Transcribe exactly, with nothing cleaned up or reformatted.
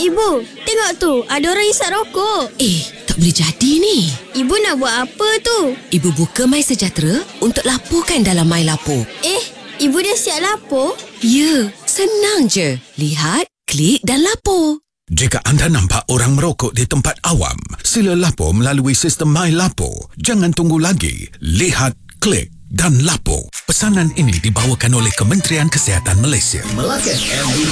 Ibu, tengok tu, ada orang isap rokok. Eh, tak boleh jadi ni. Ibu nak buat apa tu? Ibu buka MySejahtera untuk laporkan dalam MyLapor. Eh, ibu dah siap lapor? Ya, senang je. Lihat, klik dan lapor. Jika anda nampak orang merokok di tempat awam, sila lapor melalui sistem MyLapor. Jangan tunggu lagi. Lihat, klik dan lapor. Pesanan ini dibawakan oleh Kementerian Kesihatan Malaysia. Melaka M D